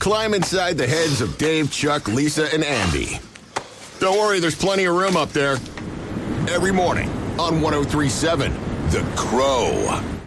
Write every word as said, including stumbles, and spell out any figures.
Climb inside the heads of Dave, Chuck, Lisa, and Andy. Don't worry, there's plenty of room up there. Every morning on one oh three point seven, The Crow.